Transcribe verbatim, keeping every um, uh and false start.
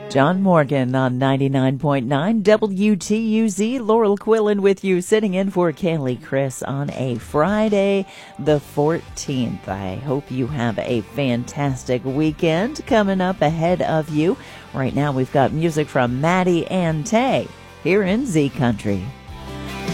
John Morgan on ninety-nine point nine W T U Z. Laurel Quillen with you, sitting in for Kaylee Chris on a Friday the fourteenth. I hope you have a fantastic weekend coming up ahead of you. Right now we've got music from Maddie and Tay here in Z Country.